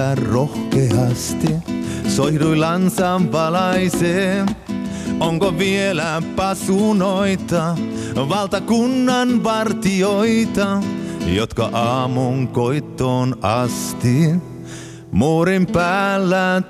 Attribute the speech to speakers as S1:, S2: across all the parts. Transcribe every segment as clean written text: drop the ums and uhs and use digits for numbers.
S1: vielä rohkeasti, soihdui lansan valaisee. Onko vielä pasunoita, valtakunnan vartioita, jotka aamun koittoon asti muurin päällä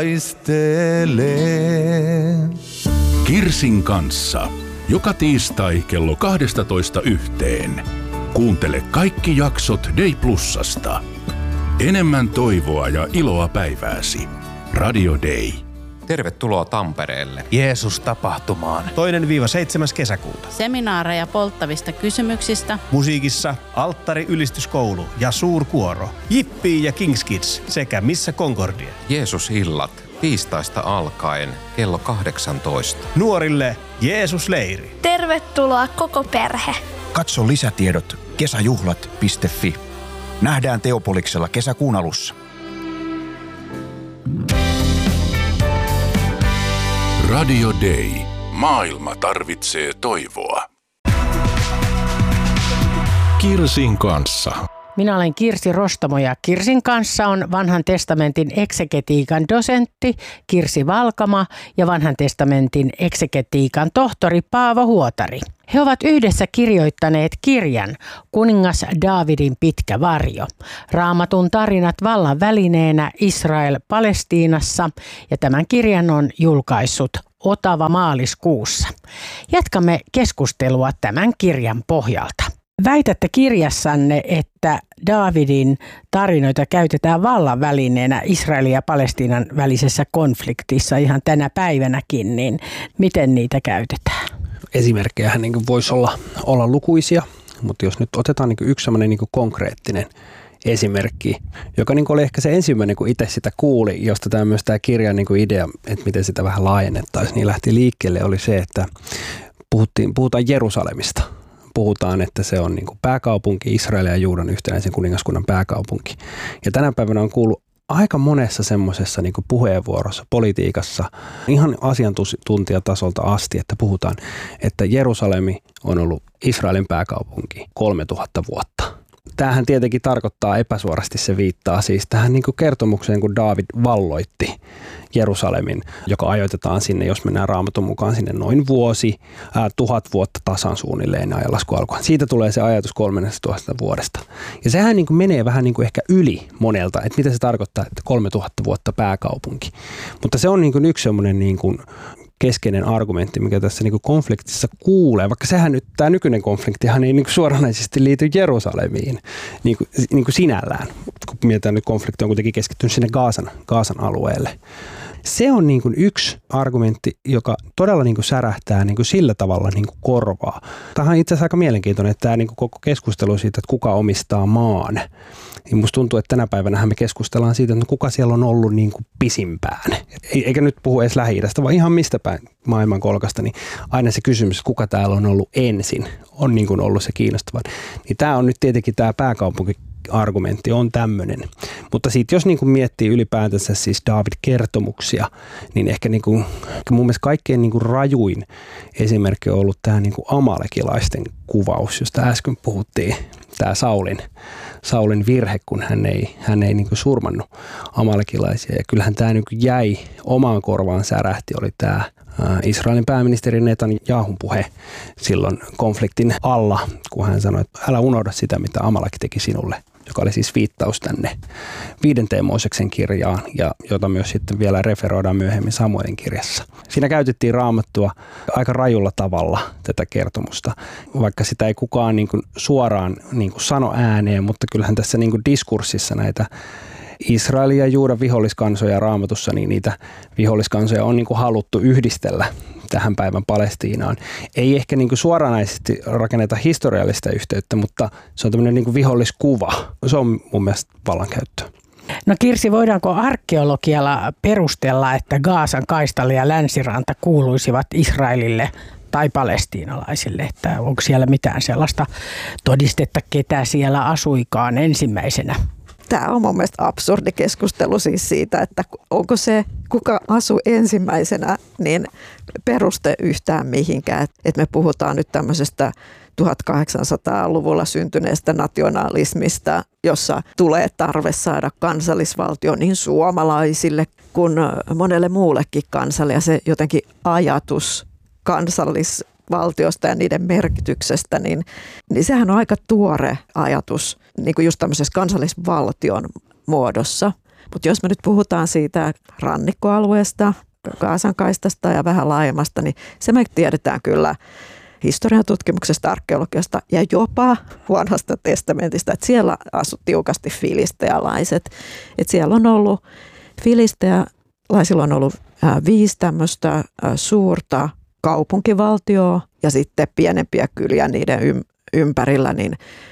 S1: taistelee?
S2: Kirsin kanssa. Joka tiistai kello 12:00. Kuuntele kaikki jaksot Day Plusasta. Enemmän toivoa ja iloa päivääsi. Radio Day.
S3: Tervetuloa Tampereelle.
S4: Jeesus-tapahtumaan. 2.–7. kesäkuuta.
S5: Seminaareja polttavista kysymyksistä.
S4: Musiikissa Alttari-ylistyskoulu ja suurkuoro. Jippii ja Kings Kids sekä Missä Concordia.
S3: Jeesus-illat tiistaista alkaen kello 18.
S4: Nuorille Jeesus-leiri.
S6: Tervetuloa koko perhe.
S7: Katso lisätiedot kesäjuhlat.fi. Nähdään Teopoliksella kesäkuun alussa.
S2: Radio Day. Maailma tarvitsee toivoa. Kirsin kanssa.
S8: Minä olen Kirsi Rostamo ja Kirsin kanssa on Vanhan testamentin eksegetiikan dosentti Kirsi Valkama ja Vanhan testamentin eksegetiikan tohtori Paavo Huotari. He ovat yhdessä kirjoittaneet kirjan Kuningas Daavidin pitkä varjo. Raamatun tarinat vallan välineenä Israel Palestiinassa ja tämän kirjan on julkaissut Otava maaliskuussa. Jatkamme keskustelua tämän kirjan pohjalta. Väitätte kirjassanne, että Daavidin tarinoita käytetään vallan välineenä Israelin ja Palestiinan välisessä konfliktissa ihan tänä päivänäkin, niin miten niitä käytetään?
S9: Esimerkkejähän niin voisi olla lukuisia, mutta jos nyt otetaan niin yksi sellainen niin konkreettinen esimerkki, joka niin oli ehkä se ensimmäinen, kun itse sitä kuuli, josta tämä myös tämä kirjan niin idea, että miten sitä vähän laajennettaisiin, niin lähti liikkeelle, oli se, että puhutaan Jerusalemista. Puhutaan, että se on niin kuin pääkaupunki, Israelin ja Juudan yhtenäisen kuningaskunnan pääkaupunki. Ja tänä päivänä on kuullut aika monessa semmoisessa niin kuin puheenvuorossa, politiikassa, ihan asiantuntijatasolta asti, että puhutaan, että Jerusalemi on ollut Israelin pääkaupunki 3000 vuotta. Tämähän tietenkin tarkoittaa epäsuorasti, se viittaa siis tähän niin kuin kertomukseen, kun Daavid valloitti Jerusalemin, joka ajoitetaan sinne, jos mennään Raamatun mukaan sinne noin 1000 vuotta tasan suunnilleen ajanlasku alkuun. Siitä tulee se ajatus 3000 vuodesta. Ja sehän niin kuin menee vähän niin kuin ehkä yli monelta, että mitä se tarkoittaa, että 3000 vuotta pääkaupunki. Mutta se on niin kuin yksi semmoinen niin kuin keskeinen argumentti, mikä tässä niin kuin konfliktissa kuulee, vaikka sehän nyt, tämä nykyinen konfliktihan ei niin kuin suoranaisesti liity Jerusalemiin niin kuin sinällään, kun mietitään nyt konflikti on kuitenkin keskittynyt sinne Gaasan alueelle. Se on niin kuin yksi argumentti, joka todella niin kuin särähtää niin kuin sillä tavalla niin kuin korvaa. Tämä on itse asiassa aika mielenkiintoinen, että tämä niin kuin koko keskustelu siitä, että kuka omistaa maan. Niin musta tuntuu, että tänä päivänä me keskustellaan siitä, että kuka siellä on ollut niin kuin pisimpään. Eikä nyt puhu edes Lähi-idästä, vaan ihan mistä päin maailmankolkasta, niin aina se kysymys, että kuka täällä on ollut ensin, on niin kuin ollut se kiinnostava. Niin tämä on nyt tietenkin tämä pääkaupunki-argumentti on tämmöinen. Mutta sitten jos niin kuin miettii ylipäätänsä siis Daavid-kertomuksia, niin ehkä niin kuin, mun mielestä kaikkein niin kuin rajuin esimerkki on ollut tämä niin kuin amalekilaisten kuvaus, josta äsken puhuttiin. Tämä Saulin virhe, kun hän ei niin kuin surmannut amalekilaisia. Ja kyllähän tämä niin kuin jäi omaan korvaan särähti, oli tämä Israelin pääministeri Netanyahun puhe silloin konfliktin alla, kun hän sanoi, että älä unohda sitä, mitä Amalek teki sinulle, joka oli siis viittaus tänne 5. Mooseksen kirjaan, ja jota myös sitten vielä referoidaan myöhemmin Samuelin kirjassa. Siinä käytettiin Raamattua aika rajulla tavalla tätä kertomusta, vaikka sitä ei kukaan niin kuin suoraan niin kuin sano ääneen, mutta kyllähän tässä niin kuin diskurssissa näitä Israelin ja Juudan viholliskansoja Raamatussa, niin niitä viholliskansoja on niin kuin haluttu yhdistellä tähän päivän Palestiinaan. Ei ehkä niin kuin suoranaisesti rakenneta historiallista yhteyttä, mutta se on tämmöinen niin kuin viholliskuva. Se on mun mielestä vallankäyttöä.
S8: No Kirsi, voidaanko arkeologialla perustella, että Gaasan kaistale ja länsiranta kuuluisivat Israelille tai palestiinalaisille, että onko siellä mitään sellaista todistetta, ketä siellä asuikaan ensimmäisenä?
S10: Tämä on mun mielestä absurdi keskustelu siis siitä, että onko se, kuka asui ensimmäisenä, niin peruste yhtään mihinkään. Että me puhutaan nyt tämmöisestä 1800-luvulla syntyneestä nationalismista, jossa tulee tarve saada kansallisvaltio niin suomalaisille kuin monelle muullekin kansalle. Ja se jotenkin ajatus kansallisvaltiosta ja niiden merkityksestä, niin sehän on aika tuore ajatus niin kuin just tämmöisessä kansallisvaltion muodossa. Mutta jos me nyt puhutaan siitä rannikkoalueesta, Gazan kaistasta ja vähän laajemmasta, niin se me tiedetään kyllä historian tutkimuksesta, arkeologiasta ja jopa vanhasta testamentista, että siellä asui tiukasti filistealaiset. Että siellä on ollut filistealaisilla on ollut 5 tämmöistä suurta kaupunkivaltioa ja sitten pienempiä kyliä niiden ympärillä, niin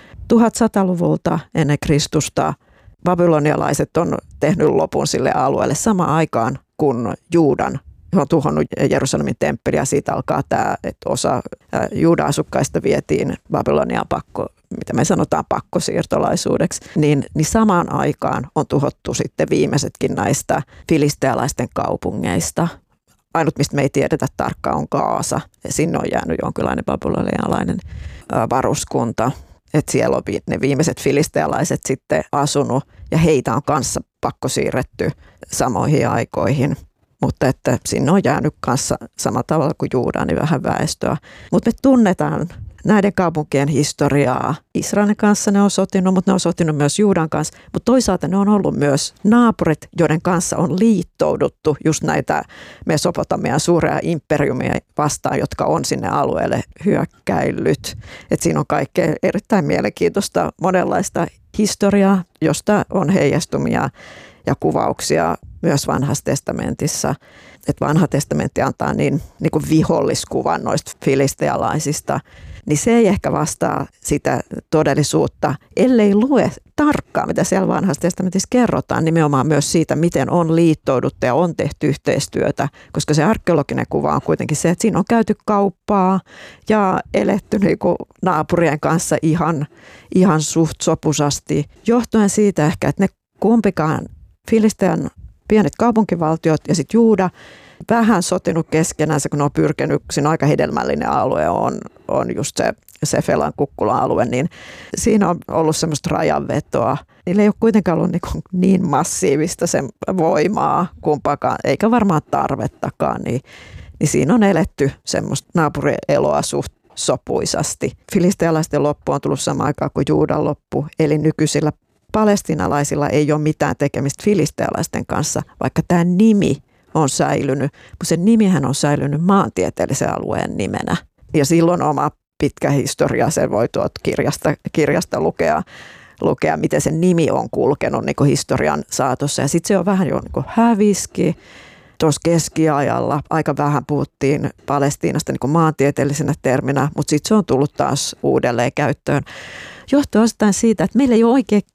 S10: 1100-luvulta ennen Kristusta babylonialaiset on tehnyt lopun sille alueelle samaan aikaan, kun Juudan on tuhonnut Jerusalemin temppeli ja siitä alkaa tämä, että osa Juudan asukkaista vietiin Babyloniaan mitä me sanotaan pakkosiirtolaisuudeksi, niin samaan aikaan on tuhottu sitten viimeisetkin näistä filistealaisten kaupungeista. Ainut, mistä me ei tiedetä tarkkaan, on Gaasa. Sinne on jäänyt jonkinlainen babylonialainen varuskunta. Että siellä on ne viimeiset filistealaiset sitten asunut ja heitä on kanssa pakko siirretty samoihin aikoihin. Mutta että sinne on jäänyt kanssa samalla tavalla kuin Juuda, niin vähän väestöä. Mutta me tunnetaan näiden kaupunkien historiaa. Israelin kanssa ne on sotinut, mutta ne on sotinut myös Juudan kanssa. Mutta toisaalta ne on ollut myös naapurit, joiden kanssa on liittouduttu just näitä Mesopotamian suuria imperiumia vastaan, jotka on sinne alueelle hyökkäillyt. Et siinä on kaikkea erittäin mielenkiintoista monenlaista historiaa, josta on heijastumia ja kuvauksia myös Vanhassa testamentissa. Että Vanha testamentti antaa niin kuin viholliskuvan noista filistealaisista, niin se ei ehkä vastaa sitä todellisuutta, ellei lue tarkkaan, mitä siellä Vanhassa testamentissa kerrotaan, nimenomaan myös siitä, miten on liittouduttu ja on tehty yhteistyötä, koska se arkeologinen kuva on kuitenkin se, että siinä on käyty kauppaa ja eletty niin kuin naapurien kanssa ihan suht sopusasti, johtuen siitä ehkä, että ne kumpikaan Filistean pienet kaupunkivaltiot ja sitten Juuda vähän sotinut keskenänsä, kun ne on pyrkinyt, siinä aika hedelmällinen alue on just se Sefelan kukkula-alue, niin siinä on ollut semmoista rajanvetoa. Niillä ei ole kuitenkaan ollut niin massiivista sen voimaa kumpaakaan, eikä varmaan tarvettakaan, niin siinä on eletty semmoista naapurieloa suht sopuisasti. Filistealaisten loppu on tullut samaan aikaan kuin Juudan loppu, eli nykyisillä palestiinalaisilla ei ole mitään tekemistä filistealaisten kanssa, vaikka tämä nimi on säilynyt, mutta se nimihän on säilynyt maantieteellisen alueen nimenä. Ja silloin oma pitkä historia, sen voi tuolta kirjasta lukea, miten se nimi on kulkenut niin kuin historian saatossa. Ja sitten se on vähän jo niin kuin häviski. Tuossa keskiajalla aika vähän puhuttiin Palestiinasta niin kuin maantieteellisenä terminä, mutta sitten se on tullut taas uudelleen käyttöön. Johtuen osittain siitä, että meillä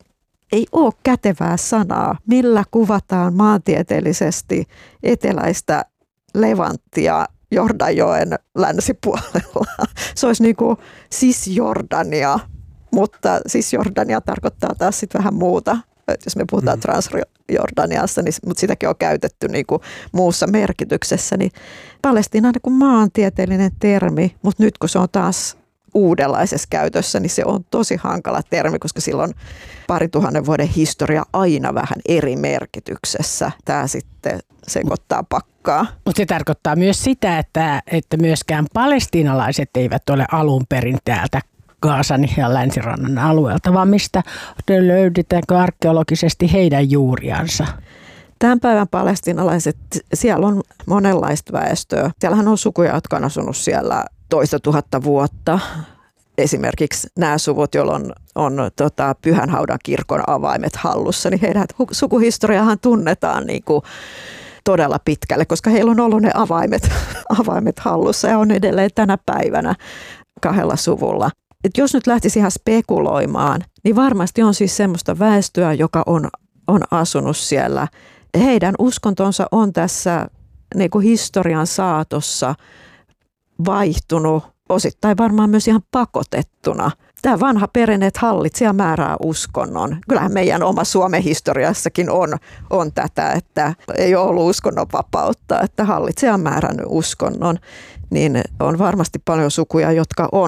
S10: ei ole kätevää sanaa, millä kuvataan maantieteellisesti eteläistä Levanttia Jordanjoen länsipuolella. Se olisi niin kuin Cisjordania, mutta Cisjordania tarkoittaa taas sitten vähän muuta. Jos me puhutaan Transjordaniassa, niin, mutta sitäkin on käytetty niin kuin muussa merkityksessä. Niin Palestiina on niin kuin maantieteellinen termi, mutta nyt kun se on taas uudenlaisessa käytössä, niin se on tosi hankala termi, koska sillä on 2000 vuoden historia aina vähän eri merkityksessä. Tämä sitten sekoittaa pakkaa.
S8: Mutta se tarkoittaa myös sitä, että myöskään palestiinalaiset eivät ole alun perin täältä Gazan ja Länsirannan alueelta, vaan mistä löydetäänkö arkeologisesti heidän juuriansa?
S10: Tämän päivän palestiinalaiset, siellä on monenlaista väestöä. Siellähän on sukuja, jotka on asunut siellä toista tuhatta vuotta. Esimerkiksi nämä suvut, joilla on Pyhänhaudan kirkon avaimet hallussa, niin heidän sukuhistoriahan tunnetaan niin kuin todella pitkälle, koska heillä on ollut ne avaimet hallussa ja on edelleen tänä päivänä 2 suvulla. Et jos nyt lähtisi ihan spekuloimaan, niin varmasti on siis semmoista väestöä, joka on asunut siellä. Heidän uskontonsa on tässä niin kuin historian saatossa vaihtunut, osittain varmaan myös ihan pakotettuna. Tämä vanha perinne, että hallitsija määrää uskonnon. Kyllähän meidän oma Suomen historiassakin on tätä, että ei ole ollut uskonnonvapautta, että hallitsija on määrännyt uskonnon. Niin on varmasti paljon sukuja, jotka on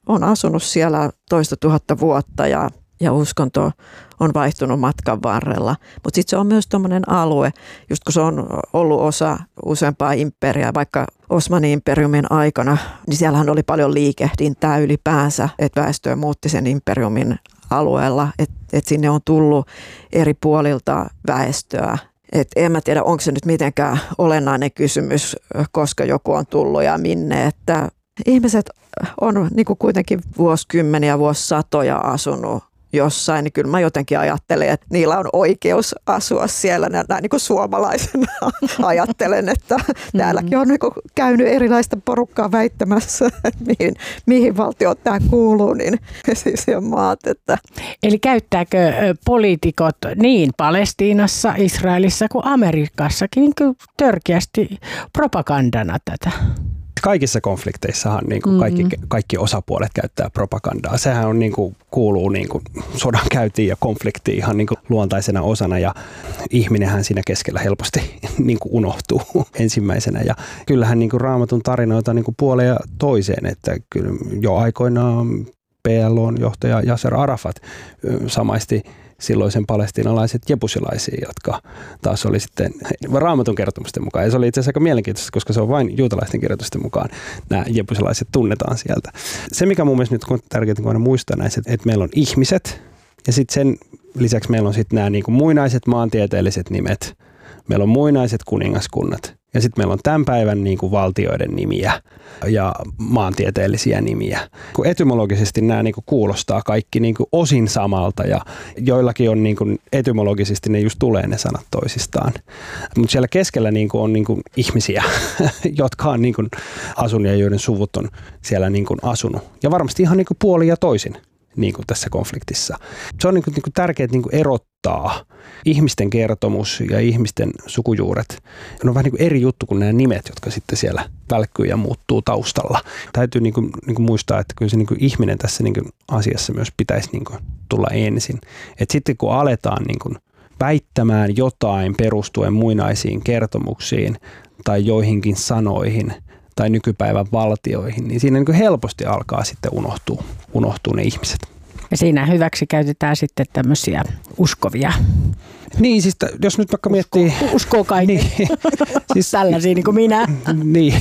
S10: on asunut siellä toista tuhatta vuotta ja uskonto on vaihtunut matkan varrella. Mutta sitten se on myös tuommoinen alue, just kun se on ollut osa useampaa imperiaa, vaikka Osmanin imperiumin aikana, niin siellähän oli paljon liikehdintää ylipäänsä, että väestö muutti sen imperiumin alueella, että sinne on tullut eri puolilta väestöä. Et en mä tiedä, onko se nyt mitenkään olennainen kysymys, koska joku on tullut ja minne, että ihmiset on niin kuin kuitenkin vuosikymmeniä, vuosisatoja asunut jossain, niin kyllä mä jotenkin ajattelen, että niillä on oikeus asua siellä. Näin niin kuin suomalaisena ajattelen, että täälläkin on niin kuin käynyt erilaista porukkaa väittämässä, että mihin valtioon tämä kuuluu, niin siis on maat. Että.
S8: Eli käyttääkö poliitikot niin Palestiinassa, Israelissa kuin Amerikassakin niin kuin törkeästi propagandana tätä?
S9: Kaikissa konflikteissahan niin kuin kaikki osapuolet käyttää propagandaa. Sehän on, niin kuin, kuuluu niin kuin sodan käyntiin ja konfliktiin ihan niin kuin luontaisena osana ja ihminenhän siinä keskellä helposti niin kuin unohtuu ensimmäisenä. Ja kyllähän niin kuin Raamatun tarinoita niin kuin puoleen ja toiseen, että kyllä jo aikoinaan PLO:n johtaja Yasser Arafat samaisti silloisen palestiinalaiset jebusilaisia, jotka taas oli sitten Raamatun kertomusten mukaan. Ja se oli itse asiassa aika mielenkiintoista, koska se on vain juutalaisten kirjoitusten mukaan. Nämä jebusilaiset tunnetaan sieltä. Se, mikä mun mielestä nyt on tärkeää, kun aina muistaa näissä, että meillä on ihmiset ja sitten sen lisäksi meillä on sitten nämä niin kuin muinaiset maantieteelliset nimet. Meillä on muinaiset kuningaskunnat. Ja sitten meillä on tämän päivän niin kuin valtioiden nimiä ja maantieteellisiä nimiä. Kun etymologisesti nämä niin kuin kuulostaa kaikki niin kuin osin samalta ja joillakin on niin kuin etymologisesti ne just tulee ne sanat toisistaan. Mutta siellä keskellä niin kuin on niin kuin ihmisiä, jotka on niin kuin asunut ja joiden suvut on siellä niin kuin asunut. Ja varmasti ihan niin kuin puolin ja toisin niin kuin tässä konfliktissa. Se on niin kuin tärkeää niin kuin erottaa ihmisten kertomus ja ihmisten sukujuuret. Ne on vähän niin kuin eri juttu kuin nämä nimet, jotka sitten siellä välkkyy ja muuttuu taustalla. Täytyy niin kuin muistaa, että kyllä se niin kuin ihminen tässä niin kuin asiassa myös pitäisi niin kuin tulla ensin. Et sitten kun aletaan niin kuin väittämään jotain perustuen muinaisiin kertomuksiin tai joihinkin sanoihin tai nykypäivän valtioihin, niin siinä niin kuin helposti alkaa sitten unohtuu ne ihmiset.
S8: Ja siinä hyväksi käytetään sitten tämmöisiä uskovia.
S9: Niin, siis jos nyt vaikka miettii.
S8: Uskoo kaikki. Niin, siis, tällaisia niin kuin minä.
S9: Niin,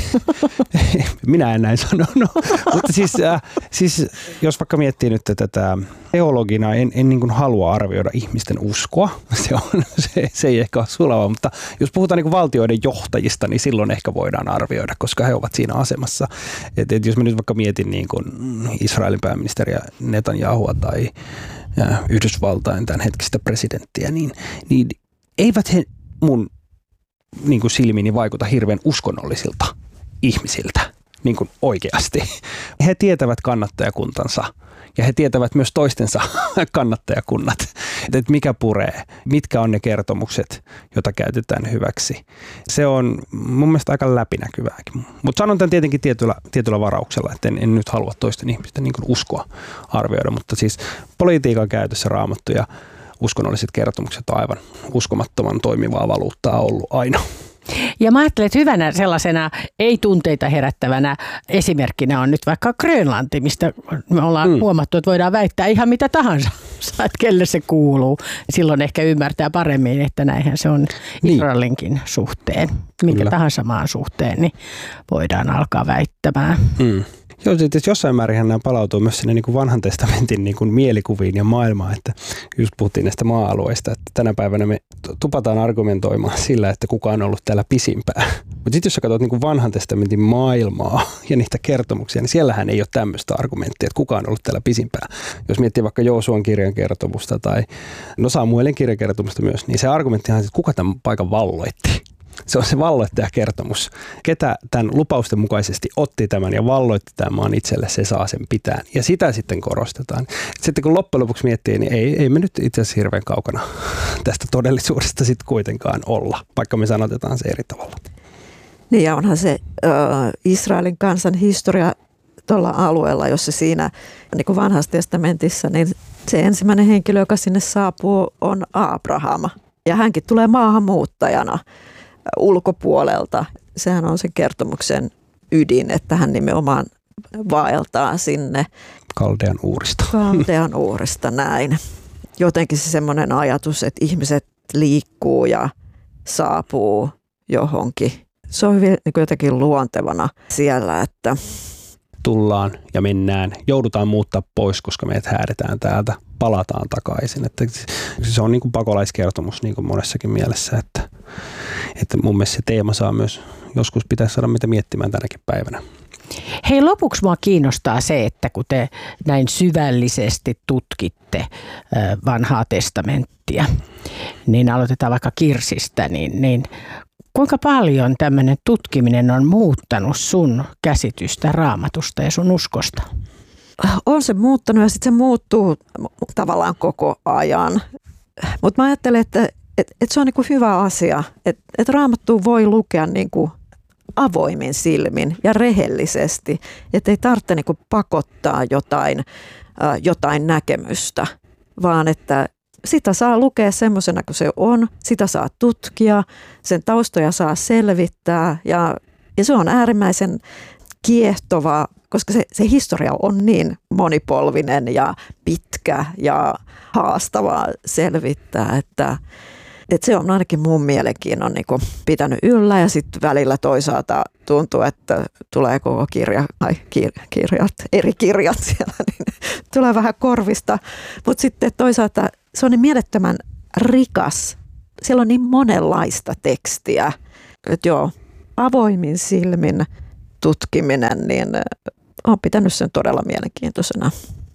S9: minä en näin sanonut. Mutta siis jos vaikka miettii nyt tätä teologina, en niin kuin halua arvioida ihmisten uskoa. Se ei ehkä ole sulava, mutta jos puhutaan niin kuin valtioiden johtajista, niin silloin ehkä voidaan arvioida, koska he ovat siinä asemassa. Et jos mä nyt vaikka mietin niin kuin Israelin pääministeriä Netanyahua tai Yhdysvaltain tämän hetkistä presidenttiä, niin eivät he mun niin kuin silmiini vaikuta hirveän uskonnollisilta ihmisiltä niin kuin oikeasti. He tietävät kannattajakuntansa ja he tietävät myös toistensa kannattajakunnat, että mikä puree, mitkä on ne kertomukset, joita käytetään hyväksi. Se on mun mielestä aika läpinäkyvääkin. Mutta sanon tämän tietenkin tietyllä varauksella, että en nyt halua toisten ihmisten niin kuin uskoa arvioida, mutta siis politiikan käytössä Raamattu ja uskonnolliset kertomukset on aivan uskomattoman toimivaa valuuttaa ollut aina.
S8: Ja mä ajattelen, että hyvänä sellaisena ei-tunteita herättävänä esimerkkinä on nyt vaikka Grönlanti, mistä me ollaan huomattu, että voidaan väittää ihan mitä tahansa, että kelle se kuuluu. Silloin ehkä ymmärtää paremmin, että näinhän se on Israelinkin suhteen, minkä tahansa maan suhteen, niin voidaan alkaa väittämään.
S9: Joo, tietysti jossain määrin nämä palautuu myös sinne niin kuin vanhan testamentin niin kuin mielikuviin ja maailmaan, että just puhuttiin näistä maa-alueista, että tänä päivänä me tupataan argumentoimaan sillä, että kuka on ollut täällä pisimpää. Mutta sitten jos sä katsot niin kuin vanhan testamentin maailmaa ja niitä kertomuksia, niin siellähän ei ole tämmöistä argumenttia, että kuka on ollut täällä pisimpää. Jos miettii vaikka Joosuan kirjan kertomusta tai Samuelin kirjan kertomusta myös, niin se argumenttihan on, että kuka tämän paikan valloitti. Se on se valloittajakertomus. Ketä tämän lupausten mukaisesti otti tämän ja valloitti tämän maan itselle, se saa sen pitää. Ja sitä sitten korostetaan. Sitten kun loppujen lopuksi miettii, niin ei me nyt itse asiassa hirveän kaukana tästä todellisuudesta sitten kuitenkaan olla, vaikka me sanotetaan se eri tavalla.
S10: Niin ja onhan se Israelin kansan historia tuolla alueella, jossa siinä niin kuin vanhassa testamentissa, niin se ensimmäinen henkilö, joka sinne saapuu, on Abraham. Ja hänkin tulee maahanmuuttajana ulkopuolelta. Sehän on sen kertomuksen ydin, että hän nimenomaan vaeltaa sinne.
S9: Kaldean uurista.
S10: Kaldean uurista, näin. Jotenkin se semmoinen ajatus, että ihmiset liikkuu ja saapuu johonkin. Se on hyvin niin kuin jotenkin luontevana siellä, että
S9: tullaan ja mennään, joudutaan muuttaa pois, koska meidät häädetään täältä, palataan takaisin. Että se on niin kuin pakolaiskertomus niin kuin monessakin mielessä, että mun mielestä se teema saa myös, joskus pitäisi saada mitä miettimään tänäkin päivänä.
S8: Hei, lopuksi mua kiinnostaa se, että kun te näin syvällisesti tutkitte vanhaa testamenttia, niin aloitetaan vaikka Kirsistä, niin kuinka paljon tämmöinen tutkiminen on muuttanut sun käsitystä Raamatusta ja sun uskosta?
S10: On se muuttanut ja sitten se muuttuu tavallaan koko ajan. Mutta mä ajattelen, että se on niinku hyvä asia, että Raamattua voi lukea niinku avoimin silmin ja rehellisesti, että ei tarvitse niinku pakottaa jotain näkemystä, vaan että sitä saa lukea semmoisena kuin se on, sitä saa tutkia, sen taustoja saa selvittää ja se on äärimmäisen kiehtova, koska se historia on niin monipolvinen ja pitkä ja haastava selvittää, että se on ainakin mun mielenkiinnon niin kuin pitänyt yllä ja sitten välillä toisaalta tuntuu, että tulee koko eri kirjat siellä, niin tulee vähän korvista, mutta sitten toisaalta se on niin mielettömän rikas, siellä on niin monenlaista tekstiä, että joo, avoimin silmin tutkiminen, niin olen pitänyt sen todella mielenkiintoisena.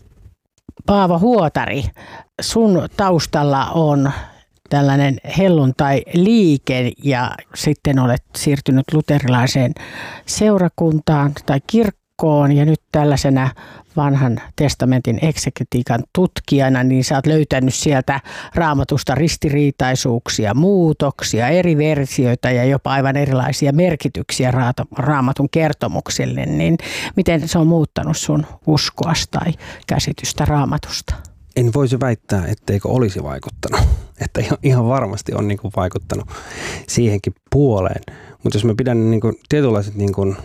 S8: Paavo Huotari, sun taustalla on tällainen helluntai-liike ja sitten olet siirtynyt luterilaiseen seurakuntaan tai kirkkoon ja nyt tällaisena vanhan testamentin eksegetiikan tutkijana, niin sä oot löytänyt sieltä Raamatusta ristiriitaisuuksia, muutoksia, eri versioita ja jopa aivan erilaisia merkityksiä Raamatun kertomuksille, niin miten se on muuttanut sun uskoas tai käsitystä Raamatusta?
S9: En voisi väittää, etteikö olisi vaikuttanut. Että ihan varmasti on niin kuin vaikuttanut siihenkin puoleen. Mutta jos mä pidän niin kuin tietynlaiset, niin kuin,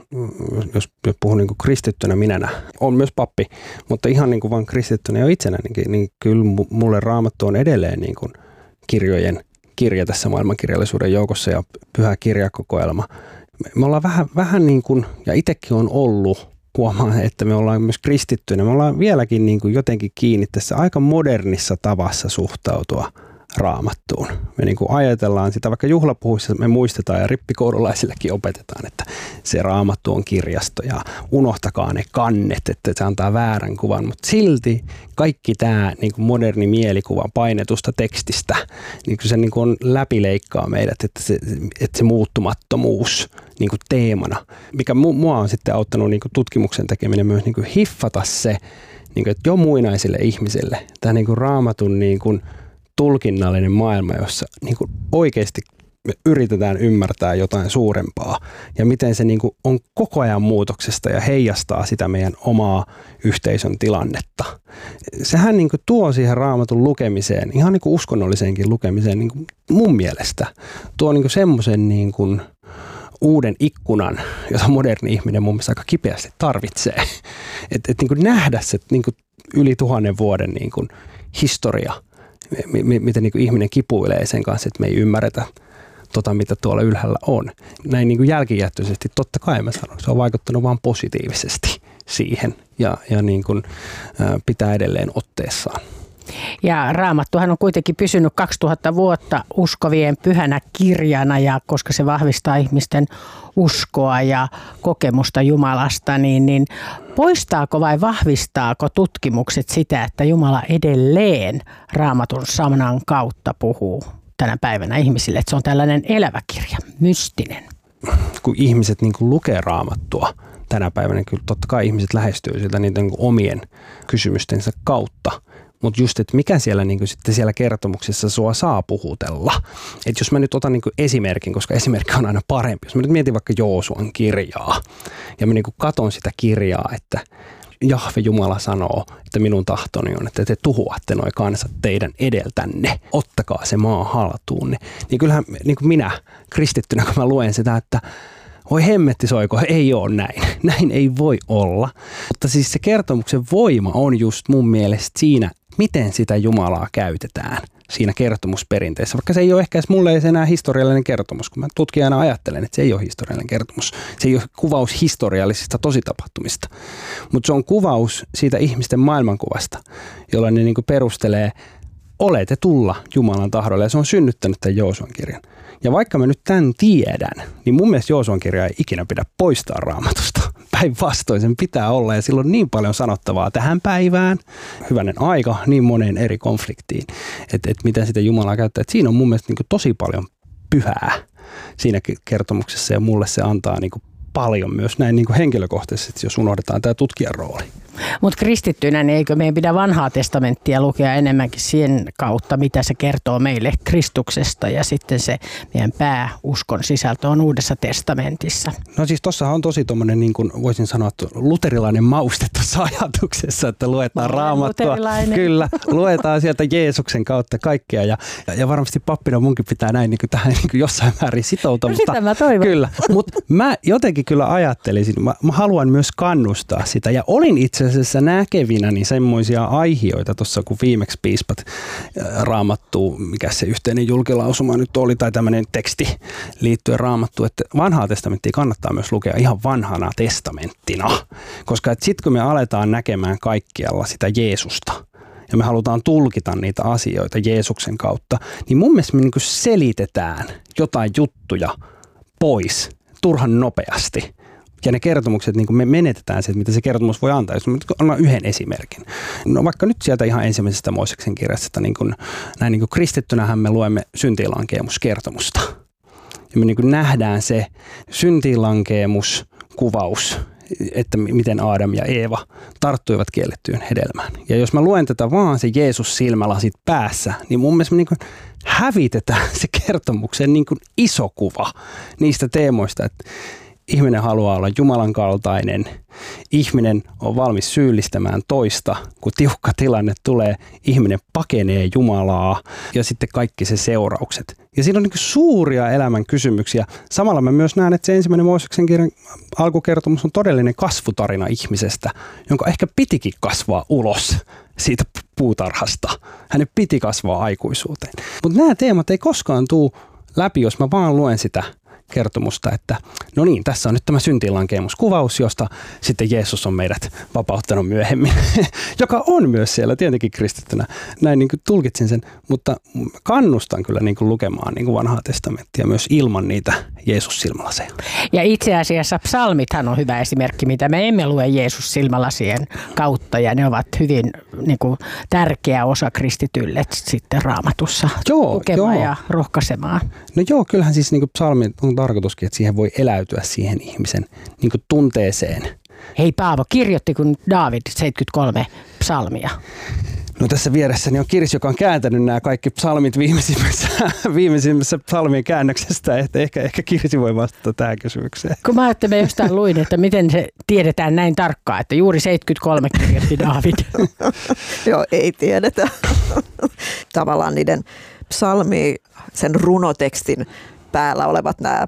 S9: jos puhun niin kuin kristittynä minänä, on myös pappi, mutta ihan niin kuin vain kristittynä jo itsenäänkin, niin kyllä mulle Raamattu on edelleen niin kuin kirjojen kirja tässä maailmankirjallisuuden joukossa ja pyhä kirjakokoelma. Me ollaan vähän niin kuin, ja itsekin on ollut, huomaan, että me ollaan myös kristittyinä. Me ollaan vieläkin niin kuin jotenkin kiinni tässä aika modernissa tavassa suhtautua Raamattuun. Me niin kuin ajatellaan sitä, vaikka juhlapuhuissa me muistetaan ja rippikoululaisillekin opetetaan, että se Raamattu on kirjasto ja unohtakaa ne kannet, että se antaa väärän kuvan. Mutta silti kaikki tämä niin kuin moderni mielikuva painetusta tekstistä, niin kuin se niin kuin läpileikkaa meidät, että se muuttumattomuus niin kuin teemana, mikä mua on sitten auttanut niin kuin tutkimuksen tekeminen myös niin kuin hiffata se, niin kuin, että jo muinaisille ihmisille tämä niin kuin Raamatun niin kuin tulkinnallinen maailma, jossa niin kuin oikeasti me yritetään ymmärtää jotain suurempaa ja miten se niin kuin on koko ajan muutoksesta ja heijastaa sitä meidän omaa yhteisön tilannetta. Sehän niin kuin tuo siihen Raamatun lukemiseen, ihan niin kuin uskonnolliseenkin lukemiseen niin kuin mun mielestä, tuo niin kuin semmoisen niin kuin uuden ikkunan, jota moderni ihminen mun mielestä aika kipeästi tarvitsee. Että niin kuin nähdä se niin kuin yli 1000 vuoden niin kuin historia, miten niin kuin ihminen kipuilee sen kanssa, että me ei ymmärretä mitä tuolla ylhäällä on. Näin niin kuin jälkijättöisesti, totta kai mä sanon, se on vaikuttanut vaan positiivisesti siihen ja niin kuin, pitää edelleen otteessaan.
S8: Ja Raamattuhan on kuitenkin pysynyt 2000 vuotta uskovien pyhänä kirjana ja koska se vahvistaa ihmisten uskoa ja kokemusta Jumalasta, niin poistaako vai vahvistaako tutkimukset sitä, että Jumala edelleen Raamatun sanan kautta puhuu tänä päivänä ihmisille, että se on tällainen elävä kirja, mystinen?
S9: Kun ihmiset niin kuin lukee Raamattua tänä päivänä, niin kyllä totta kai ihmiset lähestyy sitä niiden niin kuin omien kysymystensä kautta. Mutta just, että mikä siellä, niin sitten siellä kertomuksessa sua saa puhutella. Että jos mä nyt otan niin esimerkin, koska esimerkki on aina parempi. Jos mä nyt mietin vaikka Joosuan kirjaa ja mä niin katon sitä kirjaa, että Jahve Jumala sanoo, että minun tahtoni on, että te tuhoatte noi kansat teidän edeltänne. Ottakaa se maa haltuunne. Niin kyllähän niin minä kristittynä, kun mä luen sitä, että Voi hemmetti soiko, ei ole näin. Näin ei voi olla. Mutta siis se kertomuksen voima on just mun mielestä siinä, miten sitä Jumalaa käytetään siinä kertomusperinteessä. Vaikka se ei ole ehkä edes mulle enää historiallinen kertomus, kun mä tutkijana ajattelen, että se ei ole historiallinen kertomus. Se ei ole kuvaus historiallisista tositapahtumista, mutta se on kuvaus siitä ihmisten maailmankuvasta, jolla ne niinku perustelee olette tulla Jumalan tahdolle, ja se on synnyttänyt tämän Joosuan kirjan. Ja vaikka mä nyt tämän tiedän, niin mun mielestä Joosuan kirja ei ikinä pidä poistaa Raamatusta. Päinvastoin sen pitää olla, ja sillä on niin paljon sanottavaa tähän päivään, hyvänen aika, niin moneen eri konfliktiin, että miten sitä Jumalaa käyttää. Että siinä on mun mielestä niin kuin tosi paljon pyhää siinä kertomuksessa, ja mulle se antaa niin kuin paljon myös näin niin kuin henkilökohtaisesti, jos unohdetaan tämä tutkijan rooli.
S8: Mutta kristittynä, niin eikö meidän pidä vanhaa testamenttia lukea enemmänkin sen kautta, mitä se kertoo meille Kristuksesta, ja sitten se meidän pääuskon sisältö on Uudessa testamentissa.
S9: No siis tossahan on tosi tommonen, niin kuin voisin sanoa, luterilainen mauste tuossa ajatuksessa, että luetaan Raamattua. Kyllä, luetaan sieltä Jeesuksen kautta kaikkea, ja varmasti pappina munkin pitää näin niin kuin tähän niin kuin jossain määrin sitoutua.
S8: No sitä mä toivon.
S9: Kyllä, mutta mä jotenkin kyllä ajattelisin, mä haluan myös kannustaa sitä, ja olin itse asiassa näkevinäni semmoisia aihioita tuossa, kun viimeksi piispat Raamattuun, mikä se yhteinen julkilausuma nyt oli, tai tämmöinen teksti liittyen Raamattuun, että vanhaa testamenttia kannattaa myös lukea ihan vanhana testamenttina, koska sitten kun me aletaan näkemään kaikkialla sitä Jeesusta, ja me halutaan tulkita niitä asioita Jeesuksen kautta, niin mun mielestä me niin kuin selitetään jotain juttuja pois turhan nopeasti. Ja ne kertomukset, niin kuin me menetetään se, mitä se kertomus voi antaa. Jos mä annan yhden esimerkin. No vaikka nyt sieltä ihan ensimmäisestä Mooseksen kirjasta, niin kuin, näin niin kuin kristittynähän me luemme syntiinlankeemuskertomusta. Ja me niin kuin nähdään se syntiinlankeemuskuvaus, että miten Aadam ja Eeva tarttuivat kiellettyyn hedelmään. Ja jos mä luen tätä vaan se Jeesus silmälasit päässä, niin mun mielestä me niin kuin hävitetään se kertomuksen niin kuin iso kuva niistä teemoista, että ihminen haluaa olla Jumalan kaltainen. Ihminen on valmis syyllistämään toista, kun tiukka tilanne tulee. Ihminen pakenee Jumalaa ja sitten kaikki se seuraukset. Ja siinä on niin kuin suuria elämän kysymyksiä. Samalla mä myös näen, että se ensimmäinen Mooseksen kirjan alkukertomus on todellinen kasvutarina ihmisestä, jonka ehkä pitikin kasvaa ulos siitä puutarhasta. Hänen piti kasvaa aikuisuuteen. Mutta nämä teemat ei koskaan tule läpi, jos mä vaan luen sitä kertomusta, että no niin, tässä on nyt tämä syntiinlankeemuskuvaus, josta sitten Jeesus on meidät vapauttanut myöhemmin, joka on myös siellä tietenkin kristittynä. Näin niin kuin tulkitsin sen, mutta kannustan kyllä niin kuin lukemaan niin kuin vanhaa testamenttia myös ilman niitä Jeesus-silmälaseja.
S8: Ja itse asiassa psalmithan on hyvä esimerkki, mitä me emme lue Jeesus-silmälasien kautta, ja ne ovat hyvin niin kuin tärkeä osa kristitylle sitten Raamatussa lukemaan ja rohkaisemaan.
S9: No joo, kyllähän siis niin kuin psalmit on tarkoituskin, että siihen voi eläytyä siihen ihmisen niin kuin tunteeseen.
S8: Hei Paavo, kirjoitti kun Daavid 73 psalmia?
S9: No tässä vieressäni on Kirsi, joka on kääntänyt nämä kaikki psalmit viimeisimmässä psalmien käännöksestä, että ehkä Kirsi voi vastata tähän kysymykseen.
S8: Kun mä ajattelin, jostain luin, että miten se tiedetään näin tarkkaan, että juuri 73 kirjoitti Daavid.
S10: Joo, ei tiedetä. Tavallaan niiden psalmi, sen runotekstin päällä olevat nämä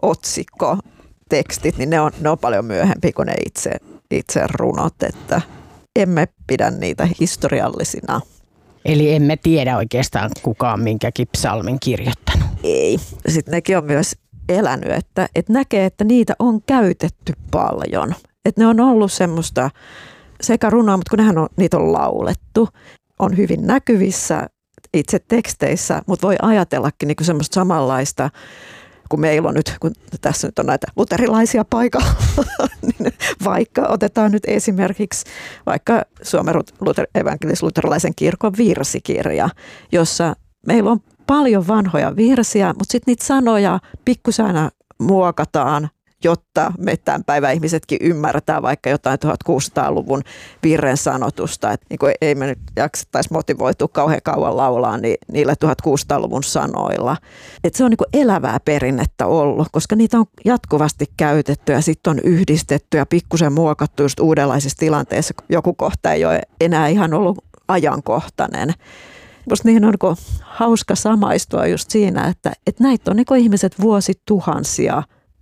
S10: otsikkotekstit, niin ne on paljon myöhempi kuin ne itse runot, että emme pidä niitä historiallisina.
S8: Eli emme tiedä oikeastaan kukaan minkäkin psalmin kirjoittanut.
S10: Ei. Sitten nekin on myös elänyt, että näkee, että niitä on käytetty paljon. Että ne on ollut semmoista sekä runoa, mutta kun niitä on laulettu, on hyvin näkyvissä itse teksteissä, mutta voi ajatellakin niin semmoista samanlaista, kun meillä on nyt, kun tässä nyt on näitä luterilaisia paikalla, niin vaikka otetaan nyt esimerkiksi vaikka Suomen evankelis-luterilaisen kirkon virsikirja, jossa meillä on paljon vanhoja virsiä, mutta sitten niitä sanoja pikkusen muokataan, jotta me tämän päivän ihmisetkin ymmärretään vaikka jotain 1600-luvun virren sanotusta. Että niin ei me nyt jaksettaisi motivoitua kauhean kauan laulaa niillä 1600-luvun sanoilla. Että se on niin elävää perinnettä ollut, koska niitä on jatkuvasti käytetty ja sitten on yhdistetty ja pikkusen muokattu just uudenlaisissa tilanteissa. Joku kohta ei ole enää ihan ollut ajankohtainen. Musta niihin on hauska samaistua just siinä, että näitä on ihmiset vuosituhansia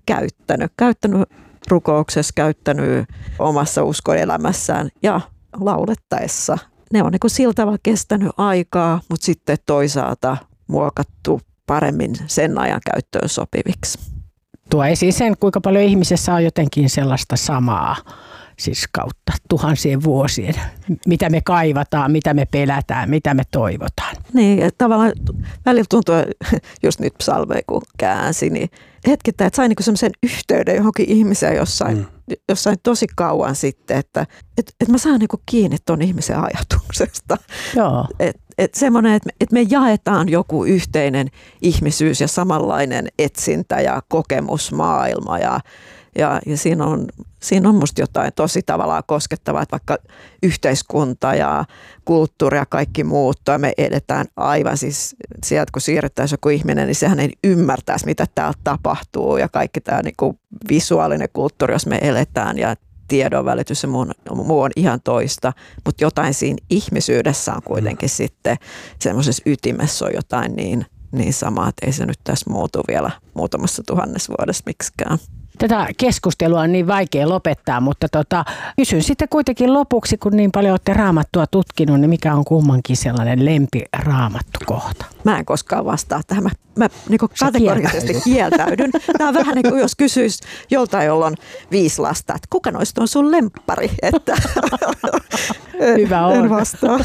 S10: käyttänyt rukouksessa, käyttänyt omassa uskonelämässään ja laulettaessa. Ne on niin kuin sillä tavalla kestänyt aikaa, mutta sitten toisaalta muokattu paremmin sen ajan käyttöön sopiviksi.
S8: Tuo esiin sen, kuinka paljon ihmisessä on jotenkin sellaista samaa, siis kautta tuhansien vuosien, mitä me kaivataan, mitä me pelätään, mitä me toivotaan.
S10: Niin, että tavallaan välillä tuntuu, just nyt psalmeja kun käänsi, niin hetkittäin, että sai niinku semmoisen yhteyden johonkin ihmiseen jossain tosi kauan sitten, että mä saan niinku kiinni ton ihmisen ajatuksesta.
S8: Joo.
S10: Että semmoinen, että me jaetaan joku yhteinen ihmisyys ja samanlainen etsintä ja kokemusmaailma ja siinä on musta jotain tosi tavallaan koskettavaa, että vaikka yhteiskunta ja kulttuuri ja kaikki muuttuu ja me edetään aivan siis sieltä, kun siirrettäisiin joku ihminen, niin sehän ei ymmärtäisi, mitä täällä tapahtuu ja kaikki tämä niinku visuaalinen kulttuuri, jos me eletään ja tiedonvälitys ja muu on ihan toista, mutta jotain siinä ihmisyydessä on kuitenkin sitten semmoisessa ytimessä on jotain niin samaa, että ei se nyt tässä muutu vielä muutamassa tuhannessa vuodessa miksikään.
S8: Tätä keskustelua on niin vaikea lopettaa, mutta kysyn sitten kuitenkin lopuksi, kun niin paljon olette Raamattua tutkinut, niin mikä on kummankin sellainen lempiraamattukohta?
S10: Mä en koskaan vastaa tähän. Mä niin kategorisesti kieltäydyn. Tämä on vähän niin kuin jos kysyisi joltain, jolla on 5 lasta, että kuka noista on sun lemppari? Että
S8: hyvä on.
S10: En vastaa.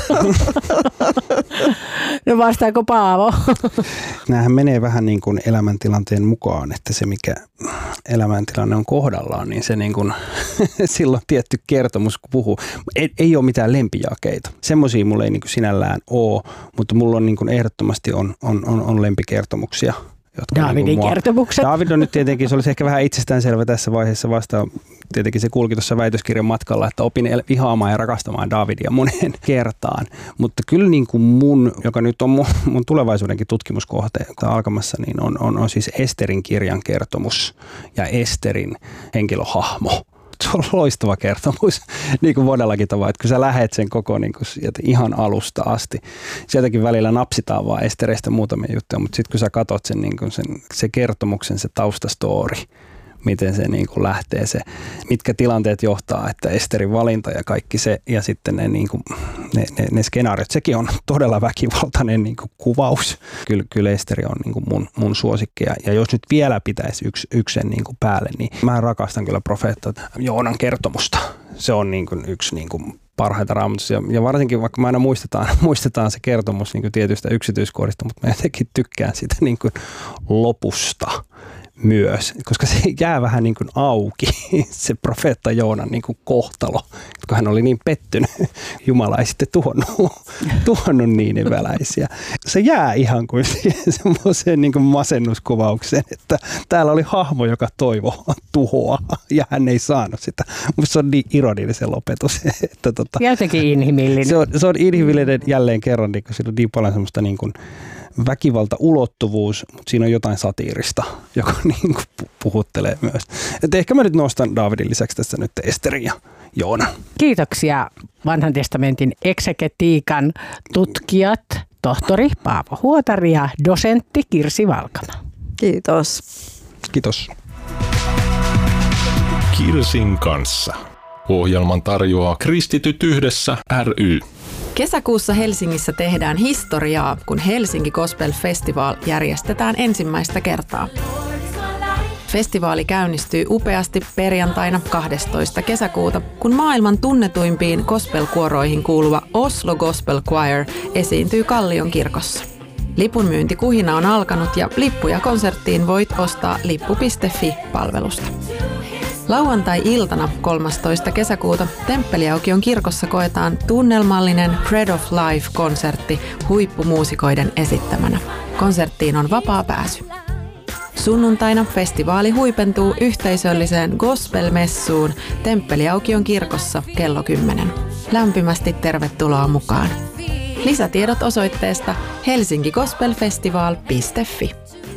S8: No vastaako Paavo?
S9: Nämähän menee vähän niin kuin elämäntilanteen mukaan, että se mikä elämäntilanne on kohdallaan, niin se niin kuin silloin tietty kertomus, kun puhuu. Ei ole mitään lempijakeita. Semmoisia mulla ei niin kuin sinällään ole, mutta mulla on niin kuin ehdottomasti on lempikertomuksia.
S8: Daavidin kertomukset.
S9: Daavid on nyt tietenkin, se olisi ehkä vähän itsestäänselvä tässä vaiheessa vasta. Tietenkin se kulki tuossa väitöskirjan matkalla, että opin vihaamaan ja rakastamaan Daavidia moneen kertaan. Mutta kyllä niin kuin joka nyt on mun tulevaisuudenkin tutkimuskohteen alkamassa, niin on siis Esterin kirjan kertomus ja Esterin henkilöhahmo. Se on loistava kertomus, niin kuin monellakin tavalla, että kun sä lähet sen koko niin kuin ihan alusta asti. Sieltäkin välillä napsitaan vaan Estereistä muutamia juttuja, mutta sitten kun sä katot sen, niin kuin se kertomuksen, se taustastoori, miten se niin kuin lähtee, mitkä tilanteet johtaa, että Esterin valinta ja kaikki se, ja sitten ne skenaariot, sekin on todella väkivaltainen niin kuin kuvaus. Kyllä Esteri on niin kuin mun suosikkeja, ja jos nyt vielä pitäisi yksi sen niin kuin päälle, niin mä rakastan kyllä profeetta Joonan kertomusta. Se on niin kuin yksi niin kuin parhaita raamatussa, ja varsinkin vaikka me aina muistetaan se kertomus niin kuin tietystä yksityiskohdista, mutta mä jotenkin tykkään sitä niin kuin lopusta myös, koska se jää vähän niin kuin auki, se profeetta Joonan niin kuin kohtalo, kun hän oli niin pettynyt. Jumala ei sitten tuhonnut niiniväläisiä. Se jää ihan kuin semmoiseen niin kuin masennuskuvaukseen, että täällä oli hahmo, joka toivoi tuhoa ja hän ei saanut sitä. Mutta se on niin ironinen se lopetus. Että
S8: jotenkin inhimillinen.
S9: Se on inhimillinen jälleen kerran, niin kun siinä on niin paljon semmoista niin kuin väkivalta-ulottuvuus, mutta siinä on jotain satiirista, joka niin kuin puhuttelee myös. Et ehkä mä nyt nostan Daavidin lisäksi tässä nyt Esterin ja Joonan.
S8: Kiitoksia Vanhan testamentin eksegetiikan tutkijat, tohtori Paavo Huotari ja dosentti Kirsi Valkama.
S10: Kiitos.
S9: Kiitos.
S2: Kirsin kanssa. Ohjelman tarjoaa Kristityt yhdessä ry.
S11: Kesäkuussa Helsingissä tehdään historiaa, kun Helsinki Gospel Festival järjestetään ensimmäistä kertaa. Festivaali käynnistyy upeasti perjantaina 12. kesäkuuta, kun maailman tunnetuimpiin gospel-kuoroihin kuuluva Oslo Gospel Choir esiintyy Kallion kirkossa. Lipunmyyntikuhina on alkanut ja lippuja konserttiin voit ostaa lippu.fi-palvelusta. Lauantai-iltana 13. kesäkuuta Temppeliaukion kirkossa koetaan tunnelmallinen Bread of Life-konsertti huippumuusikoiden esittämänä. Konserttiin on vapaa pääsy. Sunnuntaina festivaali huipentuu yhteisölliseen gospel-messuun Temppeliaukion kirkossa kello 10. Lämpimästi tervetuloa mukaan. Lisätiedot osoitteesta helsinkigospelfestival.fi.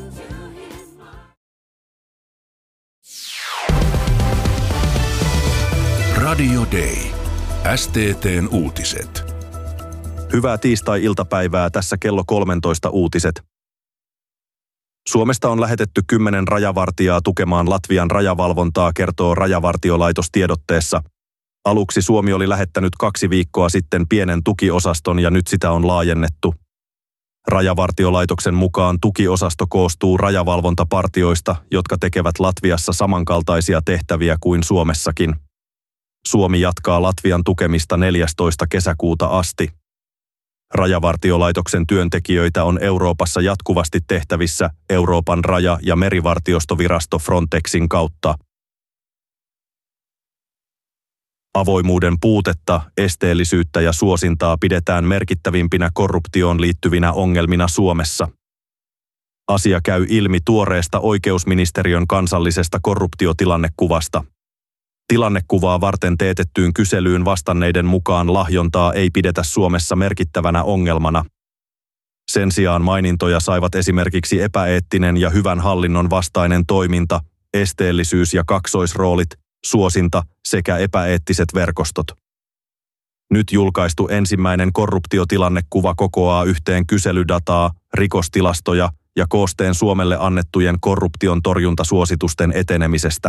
S2: Radio Day. STT:n uutiset.
S12: Hyvää tiistai-iltapäivää, tässä kello 13 uutiset. Suomesta on lähetetty 10 rajavartijaa tukemaan Latvian rajavalvontaa, kertoo Rajavartiolaitos tiedotteessa. Aluksi Suomi oli lähettänyt 2 viikkoa sitten pienen tukiosaston ja nyt sitä on laajennettu. Rajavartiolaitoksen mukaan tukiosasto koostuu rajavalvontapartioista, jotka tekevät Latviassa samankaltaisia tehtäviä kuin Suomessakin. Suomi jatkaa Latvian tukemista 14. kesäkuuta asti. Rajavartiolaitoksen työntekijöitä on Euroopassa jatkuvasti tehtävissä Euroopan raja- ja merivartiostovirasto Frontexin kautta. Avoimuuden puutetta, esteellisyyttä ja suosintaa pidetään merkittävimpinä korruptioon liittyvinä ongelmina Suomessa. Asia käy ilmi tuoreesta oikeusministeriön kansallisesta korruptiotilannekuvasta. Tilannekuvaa varten teetettyyn kyselyyn vastanneiden mukaan lahjontaa ei pidetä Suomessa merkittävänä ongelmana. Sen sijaan mainintoja saivat esimerkiksi epäeettinen ja hyvän hallinnon vastainen toiminta, esteellisyys ja kaksoisroolit, suosinta sekä epäeettiset verkostot. Nyt julkaistu ensimmäinen korruptiotilannekuva kokoaa yhteen kyselydataa, rikostilastoja ja koosteen Suomelle annettujen korruption torjuntasuositusten etenemisestä.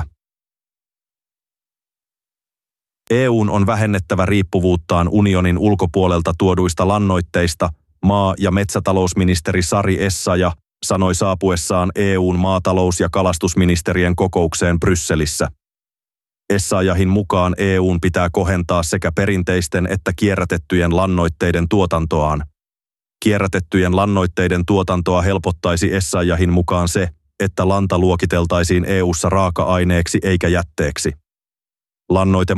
S12: EU:n on vähennettävä riippuvuuttaan unionin ulkopuolelta tuoduista lannoitteista, maa- ja metsätalousministeri Sari Essayah sanoi saapuessaan EU:n maatalous- ja kalastusministerien kokoukseen Brysselissä. Essayahin mukaan EU:n pitää kohentaa sekä perinteisten että kierrätettyjen lannoitteiden tuotantoaan. Kierrätettyjen lannoitteiden tuotantoa helpottaisi Essayahin mukaan se, että lanta luokiteltaisiin EU:ssa raaka-aineeksi eikä jätteeksi. Lannoite